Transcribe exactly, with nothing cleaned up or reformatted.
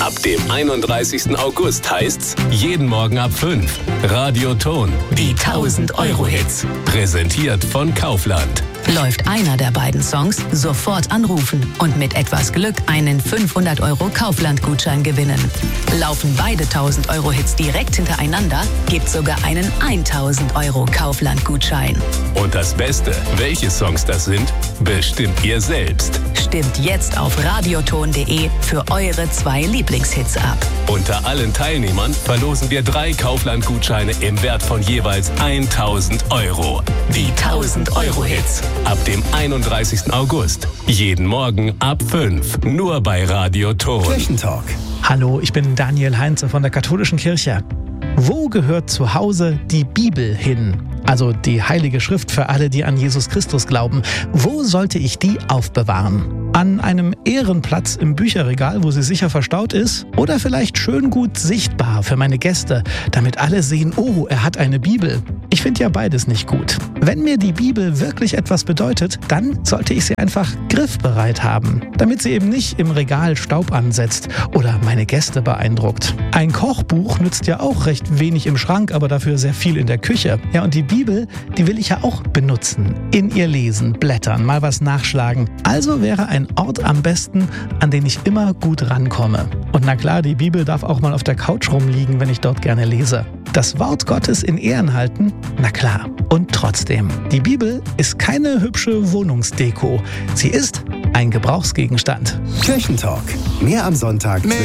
Ab dem einunddreißigsten August heißt's jeden Morgen ab fünf. Radio Ton, die tausend-Euro-Hits. Präsentiert von Kaufland. Läuft einer der beiden Songs, sofort anrufen und mit etwas Glück einen fünfhundert Euro Kaufland-Gutschein gewinnen. Laufen beide tausend-Euro-Hits direkt hintereinander, gibt's sogar einen tausend Euro Kaufland-Gutschein. Und das Beste, welche Songs das sind, bestimmt ihr selbst. Stimmt jetzt auf radioton punkt de für eure zwei Lieblingshits ab. Unter allen Teilnehmern verlosen wir drei Kaufland-Gutscheine im Wert von jeweils tausend Euro. Die tausend-Euro-Hits. Ab dem einunddreißigsten August. Jeden Morgen ab fünf. Nur bei Radio Ton. Kirchentalk. Hallo, ich bin Daniel Heinze von der Katholischen Kirche. Wo gehört zu Hause die Bibel hin? Also die Heilige Schrift für alle, die an Jesus Christus glauben. Wo sollte ich die aufbewahren? An einem Ehrenplatz im Bücherregal, wo sie sicher verstaut ist? Oder vielleicht schön gut sichtbar für meine Gäste, damit alle sehen, oh, er hat eine Bibel. Ich finde ja beides nicht gut. Wenn mir die Bibel wirklich etwas bedeutet, dann sollte ich sie einfach griffbereit haben, damit sie eben nicht im Regal Staub ansetzt oder meine Gäste beeindruckt. Ein Kochbuch nützt ja auch recht wenig im Schrank, aber dafür sehr viel in der Küche. Ja, und die Bibel, die will ich ja auch benutzen. In ihr lesen, blättern, mal was nachschlagen. Also wäre ein Ort am besten, an den ich immer gut rankomme. Und na klar, die Bibel darf auch mal auf der Couch rumliegen, wenn ich dort gerne lese. Das Wort Gottes in Ehren halten? Na klar. Und trotzdem, die Bibel ist keine hübsche Wohnungsdeko. Sie ist ein Gebrauchsgegenstand. Kirchentalk. Mehr am Sonntag.